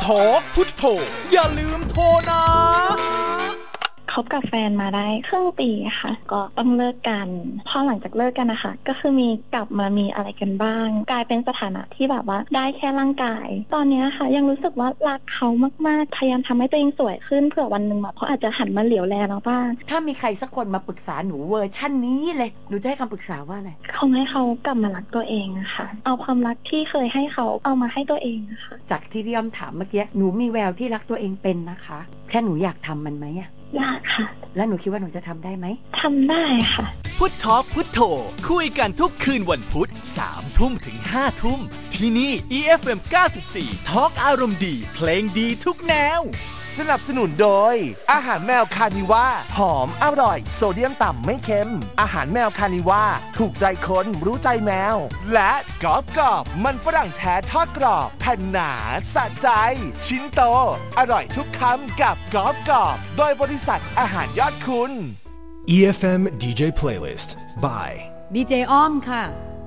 Talk พุทโธอย่าลืมโทรนะคบกับแฟนมาได้ครึ่งปีค่ะก็ต้องเลิกกันพอหลังจากเลิกกันนะคะก็คือมีกลับมามีอะไรกันบ้างกลายเป็นสถานะที่แบบว่าได้แค่ร่างกายตอนนี้ค่ะยังรู้สึกว่ารักเขามากๆพยายามทำให้ตัวเองสวยขึ้นเผื่อวันนึงแบบเขาอาจจะหันมาเหลียวแลเราบ้างถ้ามีใครสักคนมาปรึกษาหนูเวอร์ชั่นนี้เลยหนูจะให้คำปรึกษาว่าอะไรคงให้เขากลับมารักตัวเองค่ะเอาความรักที่เคยให้เขาเอามาให้ตัวเองค่ะจากที่พี่อ้อมถามเมื่อกี้หนูมีแววที่รักตัวเองเป็นนะคะแค่หนูอยากทำมันไหมอะอยากค่ะแล้วหนูคิดว่าหนูจะทำได้ไหมทำได้ค่ะพุท Talk พุทโธคุยกันทุกคืนวันพุธ 3:00 ถึง 5:00 ที่นี่ EFM 94 Talk อารมณ์ดีเพลงดีทุกแนวสนับสนุนโดยอาหารแมวคานิว่าหอมอร่อยโซเดียมต่ำไม่เค็มอาหารแมวคานิว่าถูกใจคนรู้ใจแมวและกรอบมันฝรั่งแท้ทอดกรอบแผ่นหนาสะใจชิ้นโตอร่อยทุกคำกับกรอบโดยบริษัทอาหารยอดคุณ EFM DJ Playlist by ดีเจอ้อมค่ะ